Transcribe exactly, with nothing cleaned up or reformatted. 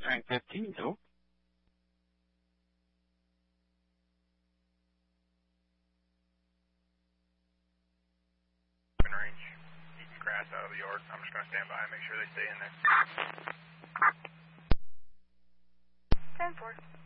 Tank fifteen, no. Range. Eating grass out of the yard. I'm just going to stand by and make sure they stay in there. ten four.